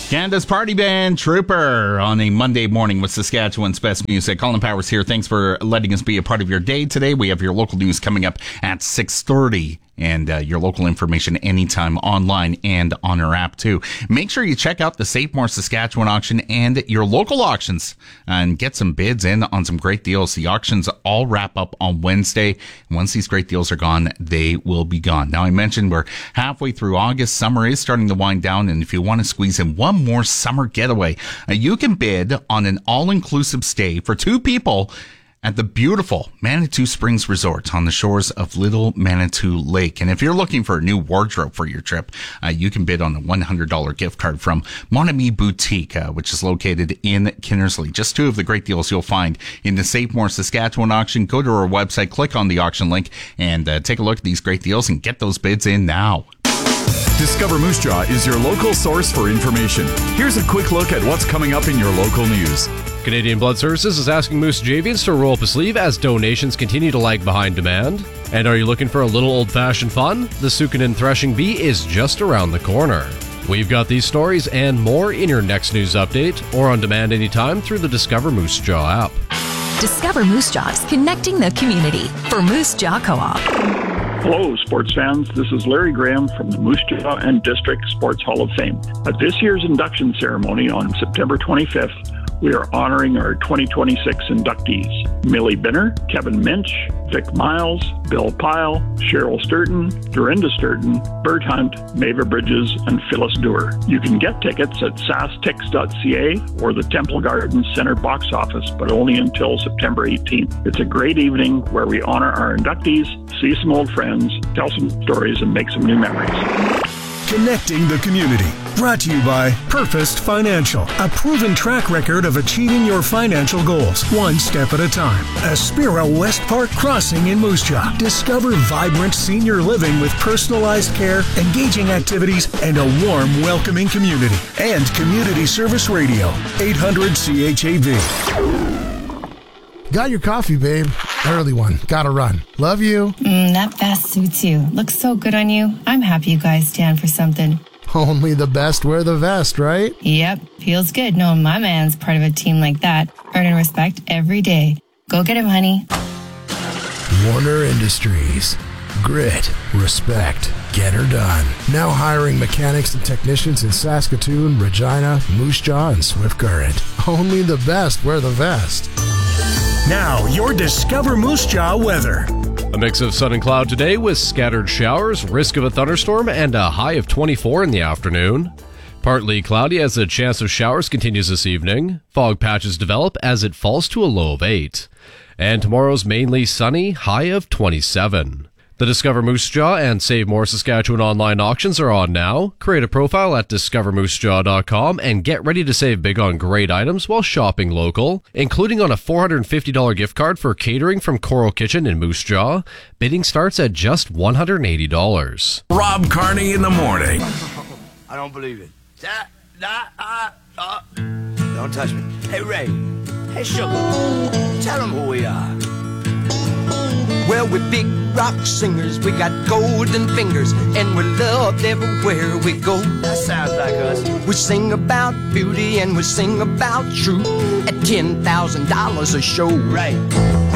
Canada's party band Trooper on a Monday morning with Saskatchewan's best music. Colin Powers here. Thanks for letting us be a part of your day today. We have your local news coming up at 6:30 and your local information anytime online and on our app too. Make sure you check out the Save More Saskatchewan auction and your local auctions and get some bids in on some great deals. The auctions all wrap up on Wednesday. Once these great deals are gone, they will be gone. Now, I mentioned we're halfway through August. Summer is starting to wind down, and if you want to squeeze in one more summer getaway, you can bid on an all-inclusive stay for two people at the beautiful Manitou Springs Resort on the shores of Little Manitou Lake. And if you're looking for a new wardrobe for your trip, you can bid on a $100 gift card from Mon Ami Boutique, which is located in Kinnersley. Just two of the great deals you'll find in the Save More Saskatchewan auction. Go to our website, click on the auction link, and take a look at these great deals and get those bids in now. Discover Moose Jaw is your local source for information. Here's a quick look at what's coming up in your local news. Canadian Blood Services is asking Moose Javians to roll up a sleeve as donations continue to lag behind demand. And are you looking for a little old-fashioned fun? The Sukunin Threshing Bee is just around the corner. We've got these stories and more in your next news update or on demand anytime through the Discover Moose Jaw app. Discover Moose Jaws, connecting the community for Moose Jaw Co-op. Hello, sports fans. This is Larry Graham from the Moose Jaw and District Sports Hall of Fame. At this year's induction ceremony on September 25th, we are honoring our 2026 inductees. Millie Binner, Kevin Minch, Vic Miles, Bill Pyle, Cheryl Sturton, Dorinda Sturton, Bert Hunt, Maeva Bridges, and Phyllis Dewar. You can get tickets at sastix.ca or the Temple Gardens Center box office, but only until September 18th. It's a great evening where we honor our inductees, see some old friends, tell some stories, and make some new memories. Connecting the community. Brought to you by Purfest Financial, a proven track record of achieving your financial goals, one step at a time. Aspira West Park Crossing in Moose Jaw. Discover vibrant senior living with personalized care, engaging activities, and a warm, welcoming community. And Community Service Radio, 800 CHAV. Got your coffee, babe. Early one. Gotta run. Love you. That vest suits you. Looks so good on you. I'm happy you guys stand for something. Only the best wear the vest, right? Yep. Feels good knowing my man's part of a team like that. Earning respect every day. Go get him, honey. Warner Industries. Grit. Respect. Get her done. Now hiring mechanics and technicians in Saskatoon, Regina, Moose Jaw, and Swift Current. Only the best wear the vest. Now, your Discover Moose Jaw weather. A mix of sun and cloud today with scattered showers, risk of a thunderstorm, and a high of 24 in the afternoon. Partly cloudy as the chance of showers continues this evening. Fog patches develop as it falls to a low of 8. And tomorrow's mainly sunny, high of 27. The Discover Moose Jaw and Save More Saskatchewan online auctions are on now. Create a profile at discovermoosejaw.com and get ready to save big on great items while shopping local, including on a $450 gift card for catering from Coral Kitchen in Moose Jaw. Bidding starts at just $180. Rob Carney in the morning. I don't believe it. Don't touch me. Hey, Ray. Hey, Sugar. Tell them who we are. Well, we're big rock singers, we got golden fingers, and we're loved everywhere we go. That sounds like us. We sing about beauty and we sing about truth at $10,000 a show. Right.